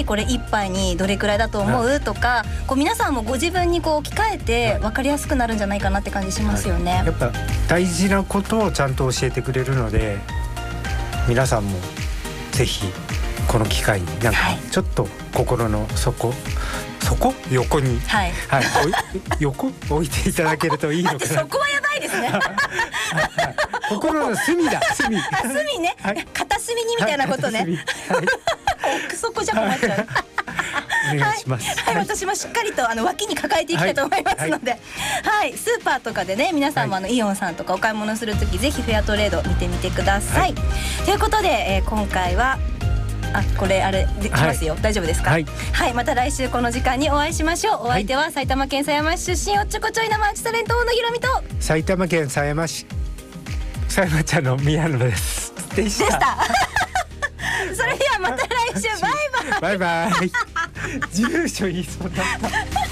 ーこれ1杯にどれくらいだと思う、とかこう皆さんもご自分にこう置き換えて分かりやすくなるんじゃないかなって感じしますよね。 やっぱ大事なことをちゃんと教えてくれるので、皆さんもぜひこの機会になんかちょっと心の底横に、横置いていただけるといいのかな。 そこはやばいですね。 心の隅だ、隅ね、片隅にみたいなことね。奥底じゃ困っちゃう。 お願いします。 私もしっかりと脇に抱えていきたいと思いますので、スーパーとかでね、皆さんもイオンさんとかお買い物するときぜひフェアトレード見てみてください。ということで、今回はこれできますよ、大丈夫ですか？また来週この時間にお会いしましょう。お相手は埼玉県狭山市出身おっちょこちょい生アーティストタレント大野ひろみと、 埼玉県狭山市狭山茶の宮野でした。それではまた来週、バイバイ。 住所言いそうだった。